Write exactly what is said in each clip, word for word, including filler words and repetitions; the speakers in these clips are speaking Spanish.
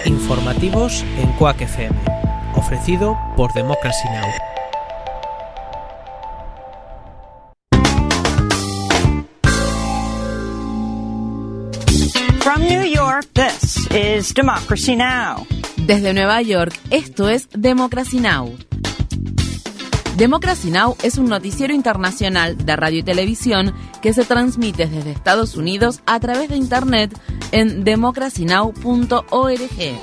Informativos en Quack F M, ofrecido por Democracy Now! From New York, this is Democracy Now! Desde Nueva York, esto es Democracy Now! Democracy Now! Es un noticiero internacional de radio y televisión que se transmite desde Estados Unidos a través de Internet en democracy now punto org.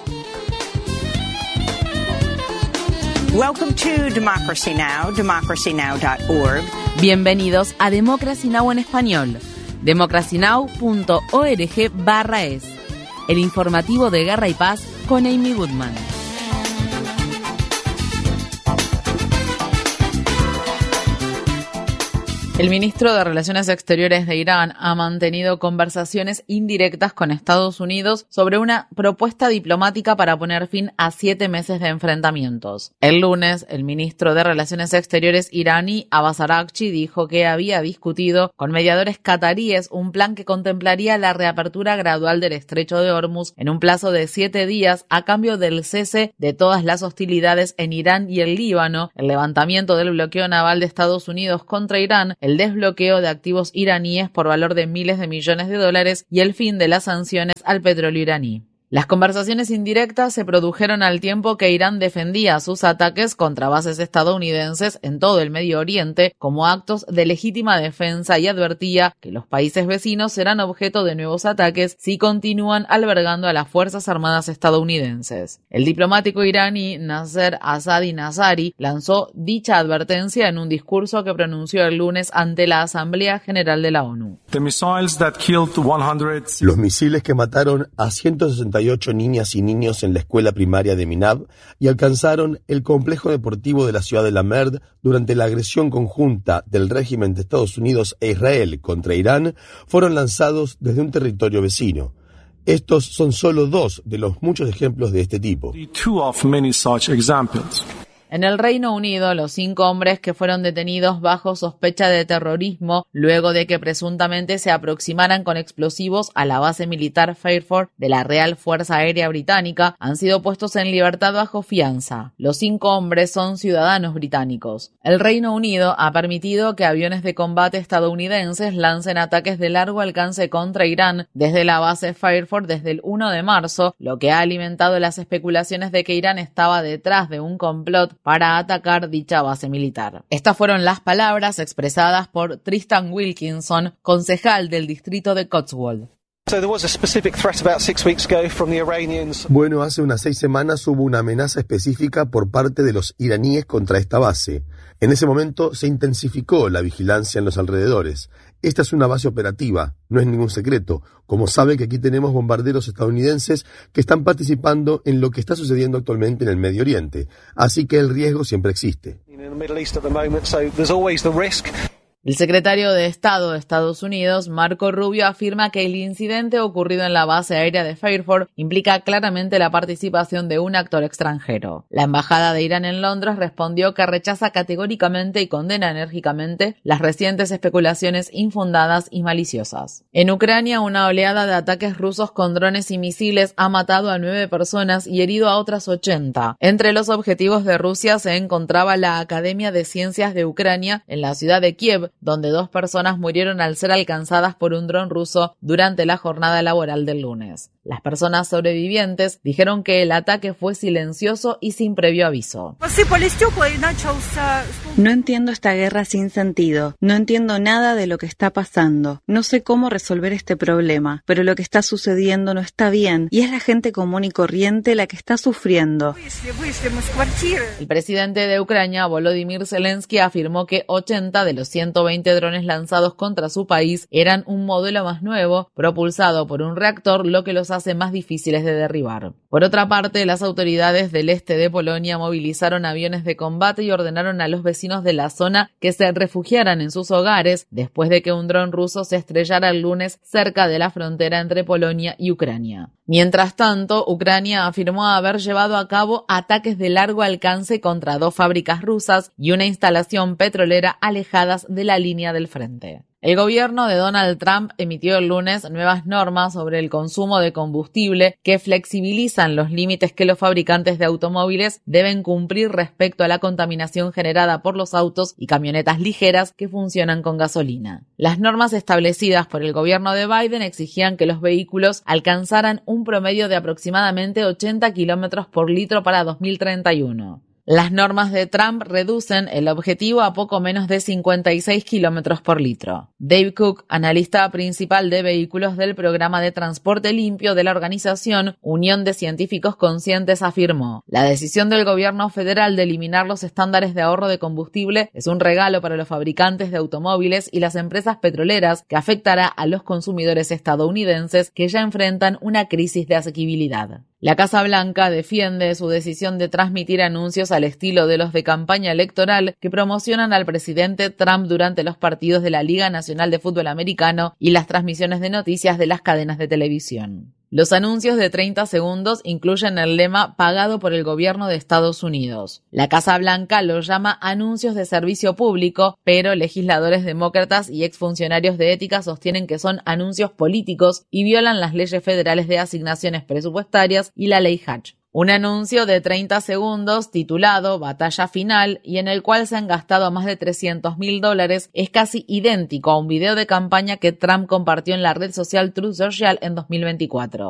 Welcome to Democracy Now!, democracy now dot org. Bienvenidos a Democracy Now! En español, democracy now punto org barra es, el informativo de Guerra y Paz con Amy Goodman. El ministro de Relaciones Exteriores de Irán ha mantenido conversaciones indirectas con Estados Unidos sobre una propuesta diplomática para poner fin a siete meses de enfrentamientos. El lunes, el ministro de Relaciones Exteriores iraní, Abbas Araghchi, dijo que había discutido con mediadores cataríes un plan que contemplaría la reapertura gradual del estrecho de Hormuz en un plazo de siete días a cambio del cese de todas las hostilidades en Irán y el Líbano, el levantamiento del bloqueo naval de Estados Unidos contra Irán, el desbloqueo de activos iraníes por valor de miles de millones de dólares y el fin de las sanciones al petróleo iraní. Las conversaciones indirectas se produjeron al tiempo que Irán defendía sus ataques contra bases estadounidenses en todo el Medio Oriente como actos de legítima defensa y advertía que los países vecinos serán objeto de nuevos ataques si continúan albergando a las Fuerzas Armadas estadounidenses. El diplomático iraní Nasser Asadi Nazari lanzó dicha advertencia en un discurso que pronunció el lunes ante la Asamblea General de la ONU. Los misiles que mataron a ciento sesenta y ocho niñas y niños en la escuela primaria de Minab y alcanzaron el complejo deportivo de la ciudad de Lamerd durante la agresión conjunta del régimen de Estados Unidos e Israel contra Irán fueron lanzados desde un territorio vecino. Estos son solo dos de los muchos ejemplos de este tipo. En el Reino Unido, los cinco hombres que fueron detenidos bajo sospecha de terrorismo luego de que presuntamente se aproximaran con explosivos a la base militar Fairford de la Real Fuerza Aérea Británica han sido puestos en libertad bajo fianza. Los cinco hombres son ciudadanos británicos. El Reino Unido ha permitido que aviones de combate estadounidenses lancen ataques de largo alcance contra Irán desde la base Fairford desde el primero de marzo, lo que ha alimentado las especulaciones de que Irán estaba detrás de un complot para atacar dicha base militar. Estas fueron las palabras expresadas por Tristan Wilkinson, concejal del distrito de Cotswold. Bueno, hace unas seis semanas hubo una amenaza específica por parte de los iraníes contra esta base. En ese momento se intensificó la vigilancia en los alrededores. Esta es una base operativa, no es ningún secreto. Como sabe que aquí tenemos bombarderos estadounidenses que están participando en lo que está sucediendo actualmente en el Medio Oriente. Así que el riesgo siempre existe. El secretario de Estado de Estados Unidos, Marco Rubio, afirma que el incidente ocurrido en la base aérea de Fairford implica claramente la participación de un actor extranjero. La Embajada de Irán en Londres respondió que rechaza categóricamente y condena enérgicamente las recientes especulaciones infundadas y maliciosas. En Ucrania, una oleada de ataques rusos con drones y misiles ha matado a nueve personas y herido a otras ochenta. Entre los objetivos de Rusia se encontraba la Academia de Ciencias de Ucrania en la ciudad de Kiev, donde dos personas murieron al ser alcanzadas por un dron ruso durante la jornada laboral del lunes. Las personas sobrevivientes dijeron que el ataque fue silencioso y sin previo aviso. No entiendo esta guerra sin sentido. No entiendo nada de lo que está pasando. No sé cómo resolver este problema, pero lo que está sucediendo no está bien y es la gente común y corriente la que está sufriendo. El presidente de Ucrania, Volodymyr Zelensky, afirmó que ochenta de los ciento veinte drones lanzados contra su país eran un modelo más nuevo, propulsado por un reactor, lo que los hace más difíciles de derribar. Por otra parte, las autoridades del este de Polonia movilizaron aviones de combate y ordenaron a los vecinos de la zona que se refugiaran en sus hogares después de que un dron ruso se estrellara el lunes cerca de la frontera entre Polonia y Ucrania. Mientras tanto, Ucrania afirmó haber llevado a cabo ataques de largo alcance contra dos fábricas rusas y una instalación petrolera alejadas de la línea del frente. El gobierno de Donald Trump emitió el lunes nuevas normas sobre el consumo de combustible que flexibilizan los límites que los fabricantes de automóviles deben cumplir respecto a la contaminación generada por los autos y camionetas ligeras que funcionan con gasolina. Las normas establecidas por el gobierno de Biden exigían que los vehículos alcanzaran un promedio de aproximadamente ochenta kilómetros por litro para dos mil treinta y uno. Las normas de Trump reducen el objetivo a poco menos de cincuenta y seis kilómetros por litro. Dave Cook, analista principal de vehículos del programa de transporte limpio de la organización Unión de Científicos Conscientes, afirmó: la decisión del gobierno federal de eliminar los estándares de ahorro de combustible es un regalo para los fabricantes de automóviles y las empresas petroleras que afectará a los consumidores estadounidenses que ya enfrentan una crisis de asequibilidad. La Casa Blanca defiende su decisión de transmitir anuncios al estilo de los de campaña electoral que promocionan al presidente Trump durante los partidos de la Liga Nacional de Fútbol Americano y las transmisiones de noticias de las cadenas de televisión. Los anuncios de treinta segundos incluyen el lema pagado por el gobierno de Estados Unidos. La Casa Blanca lo llama anuncios de servicio público, pero legisladores demócratas y exfuncionarios de ética sostienen que son anuncios políticos y violan las leyes federales de asignaciones presupuestarias y la ley Hatch. Un anuncio de treinta segundos titulado Batalla Final y en el cual se han gastado más de trescientos mil dólares es casi idéntico a un video de campaña que Trump compartió en la red social Truth Social en dos mil veinticuatro.